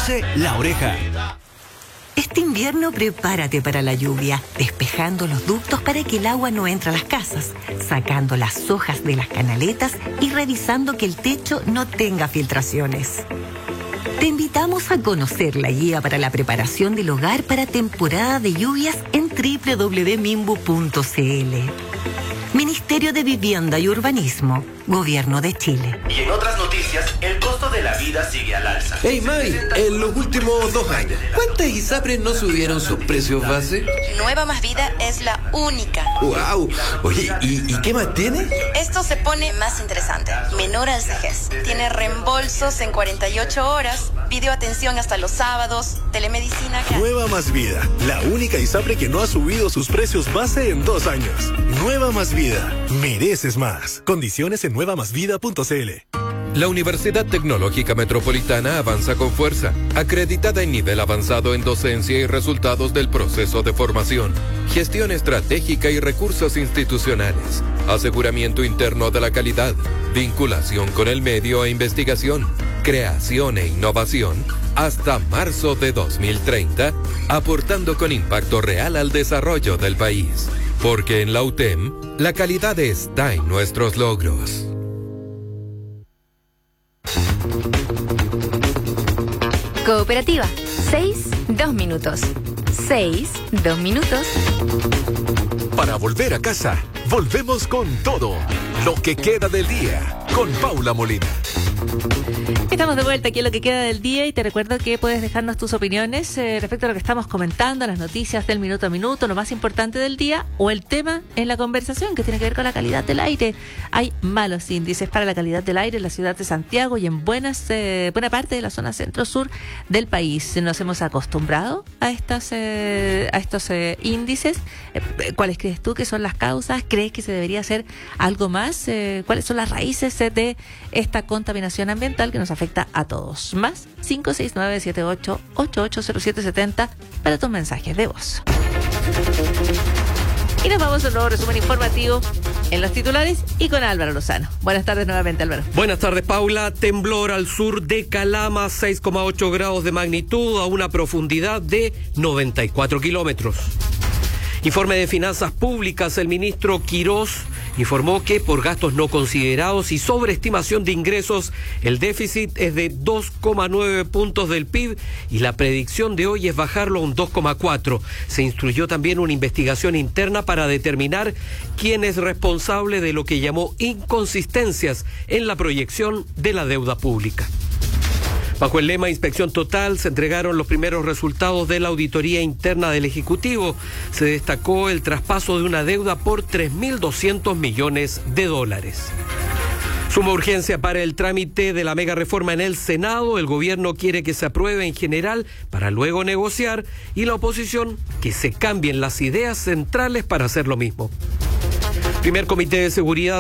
Conduce La Oreja. Este invierno prepárate para la lluvia, despejando los ductos para que el agua no entre a las casas, sacando las hojas de las canaletas y revisando que el techo no tenga filtraciones. Te invitamos a conocer la guía para la preparación del hogar para temporada de lluvias en www.minbu.cl. Ministerio de Vivienda y Urbanismo, Gobierno de Chile. Y en otras noticias, el costo de la vida sigue al alza. Hey May, en los últimos 2 años, ¿cuántas ISAPRES no subieron sus precios base? Nueva Más Vida es la única. ¡Wow! Oye, ¿y qué más tiene? Esto se pone más interesante. Menor al CEGES. Tiene reembolsos en 48 horas, videoatención hasta los sábados, telemedicina. Nueva Más Vida, la única ISAPRE que no ha subido sus precios base en 2 años. Nueva Más Vida, mereces más. Condiciones en nuevamasvida.cl. La Universidad Tecnológica Metropolitana avanza con fuerza, acreditada en nivel avanzado en docencia y resultados del proceso de formación, gestión estratégica y recursos institucionales, aseguramiento interno de la calidad, vinculación con el medio e investigación, creación e innovación, hasta marzo de 2030, aportando con impacto real al desarrollo del país. Porque en la UTEM, la calidad está en nuestros logros. Cooperativa, 6-2 minutos. 6-2 minutos. Para volver a casa, volvemos con todo. Lo que queda del día, con Paula Molina. Estamos de vuelta aquí en Lo que queda del día y te recuerdo que puedes dejarnos tus opiniones respecto a lo que estamos comentando, las noticias del minuto a minuto, lo más importante del día o el tema en la conversación que tiene que ver con la calidad del aire. Hay malos índices para la calidad del aire en la ciudad de Santiago y en buena parte de la zona centro-sur del país. Nos hemos acostumbrado a estos índices. ¿Cuáles crees tú que son las causas? ¿Crees que se debería hacer algo más? ¿Cuáles son las raíces de esta contaminación ambiental que nos afecta a todos? Más 569-78-880770 para tus mensajes de voz. Y nos vamos a un nuevo resumen informativo en los titulares y con Álvaro Lozano. Buenas tardes nuevamente, Álvaro. Buenas tardes, Paula. Temblor al sur de Calama, 6,8 grados de magnitud a una profundidad de 94 kilómetros. Informe de Finanzas Públicas, el ministro Quirós informó que por gastos no considerados y sobreestimación de ingresos, el déficit es de 2,9 puntos del PIB y la predicción de hoy es bajarlo a un 2,4. Se instruyó también una investigación interna para determinar quién es responsable de lo que llamó inconsistencias en la proyección de la deuda pública. Bajo el lema Inspección Total, se entregaron los primeros resultados de la auditoría interna del Ejecutivo. Se destacó el traspaso de una deuda por $3.200 millones. Suma urgencia para el trámite de la mega reforma en el Senado. El gobierno quiere que se apruebe en general para luego negociar y la oposición que se cambien las ideas centrales para hacer lo mismo. Primer Comité de Seguridad